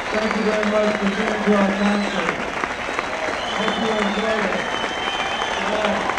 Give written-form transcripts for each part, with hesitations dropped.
Thank you very much for tuning to our concert. Hope you enjoyed it. Yeah.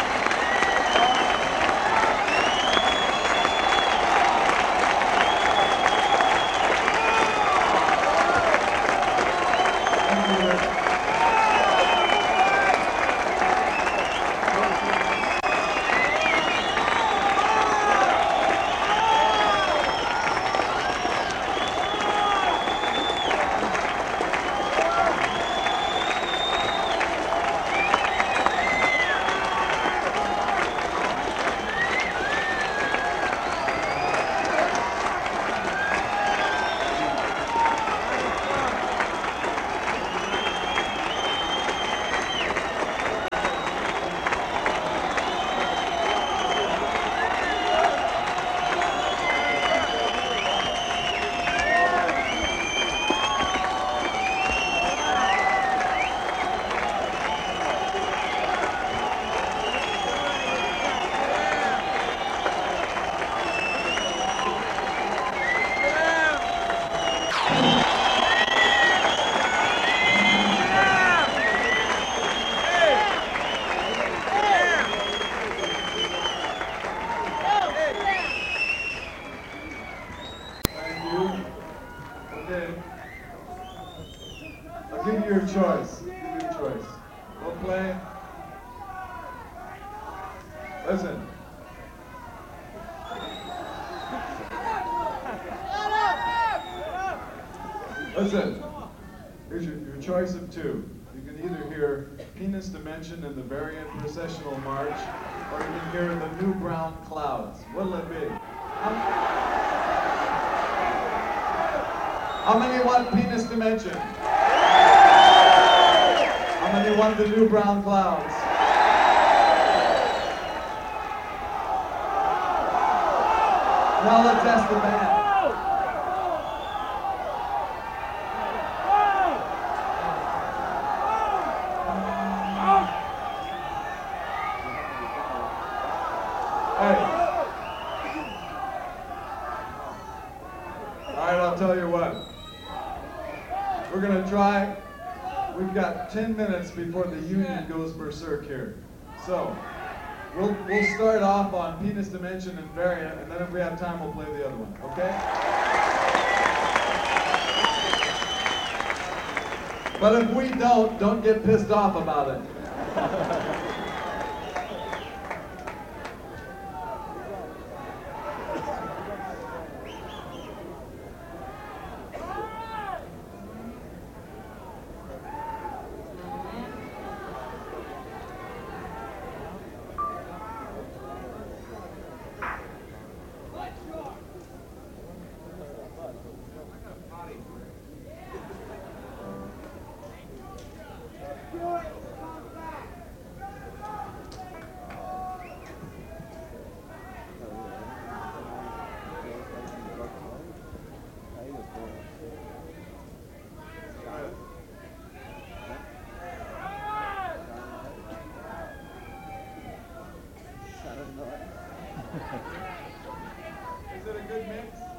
I'll give you your choice. We'll play. Listen. Listen. Here's your choice of two. You can either hear Penis Dimension and the Variant Processional March, or you can hear the New Brown Clouds. What'll it be? How many want Penis Dimension? How many want the New Brown Clouds? Now let's ask the band. Hey. All right, I'll tell you what. We're gonna try. We've got 10 minutes before the union goes berserk here. So, we'll start off on Penis Dimension and Variant, and then if we have time, we'll play the other one, okay? But if we don't get pissed off about it. Is it a good mix?